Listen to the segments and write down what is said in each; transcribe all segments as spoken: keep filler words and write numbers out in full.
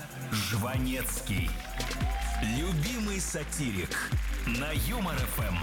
Жванецкий. Любимый сатирик на Юмор ФМ.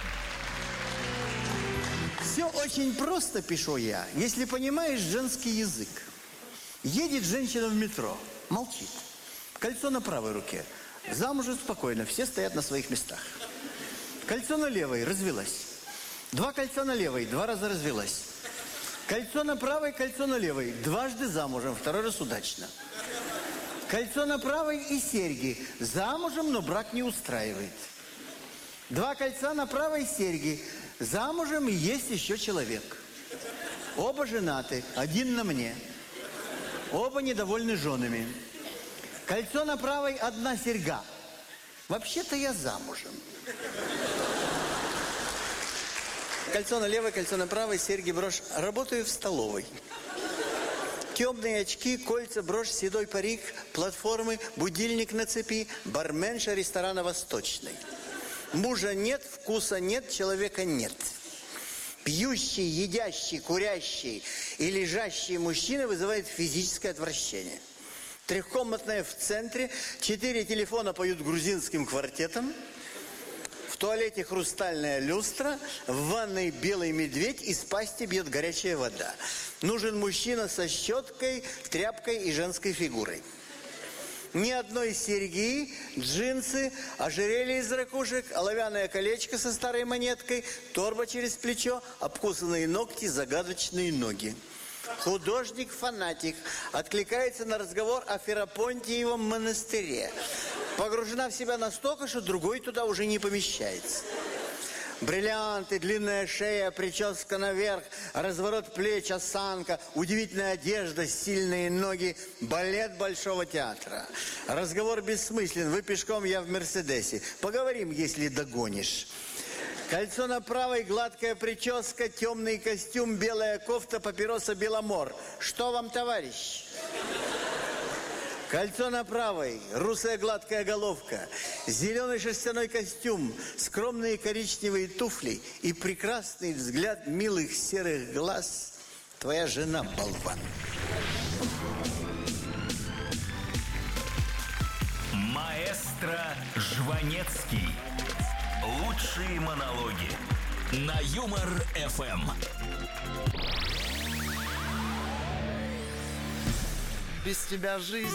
Все очень просто, пишу я, если понимаешь женский язык. Едет женщина в метро, молчит. Кольцо на правой руке. Замужем спокойно, все стоят на своих местах. Кольцо на левой, развелась. Два кольца на левой, два раза развелась. Кольцо на правой, кольцо на левой. Дважды замужем, второй раз удачно. Кольцо на правой и серьги. Замужем, но брак не устраивает. Два кольца на правой, серьги. Замужем и есть еще человек. Оба женаты, один на мне. Оба недовольны женами. Кольцо на правой, одна серьга. Вообще-то я замужем. Кольцо на левой, кольцо на правой, серьги, брошь. Работаю в столовой. Темные очки, кольца, брошь, седой парик, платформы, будильник на цепи, барменша ресторана «Восточный». Мужа нет, вкуса нет, человека нет. Пьющий, едящий, курящий и лежащий мужчина вызывает физическое отвращение. Трехкомнатная в центре, четыре телефона поют грузинским квартетом. В туалете хрустальная люстра, в ванной белый медведь, из пасти бьет горячая вода. Нужен мужчина со щеткой, тряпкой и женской фигурой. Ни одной серьги, джинсы, ожерелье из ракушек, оловянное колечко со старой монеткой, торба через плечо, обкусанные ногти, загадочные ноги. Художник-фанатик откликается на разговор о Ферапонтиевом монастыре. Погружена в себя настолько, что другой туда уже не помещается. Бриллианты, длинная шея, прическа наверх, разворот плеч, осанка, удивительная одежда, сильные ноги, балет Большого театра. Разговор бессмыслен. Вы пешком, я в Мерседесе. Поговорим, если догонишь. Кольцо на правой, гладкая прическа, темный костюм, белая кофта, папироса Беломор. Что вам, товарищ? Кольцо на правой, русая гладкая головка, зеленый шерстяной костюм, скромные коричневые туфли и прекрасный взгляд милых серых глаз. Твоя жена, болван. Маэстро Жванецкий. Лучшие монологи на Юмор ФМ. Без тебя жизнь